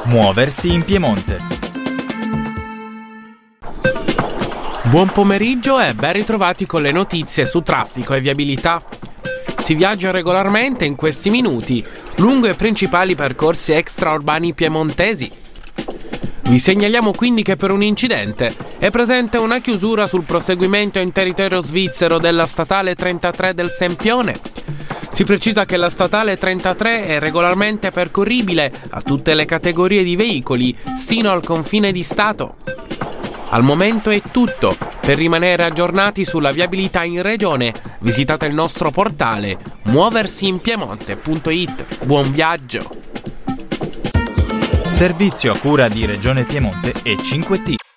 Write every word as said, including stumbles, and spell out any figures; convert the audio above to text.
Muoversi in Piemonte. Buon pomeriggio e ben ritrovati con le notizie su traffico e viabilità. Si viaggia regolarmente in questi minuti lungo i principali percorsi extraurbani piemontesi. Vi segnaliamo quindi che per un incidente è presente una chiusura sul proseguimento in territorio svizzero della statale trentatré del Sempione. Si precisa che la statale trentatré è regolarmente percorribile a tutte le categorie di veicoli sino al confine di Stato. Al momento è tutto. Per rimanere aggiornati sulla viabilità in regione, visitate il nostro portale muoversi in piemonte punto it. Buon viaggio! Servizio a cura di Regione Piemonte e cinque T.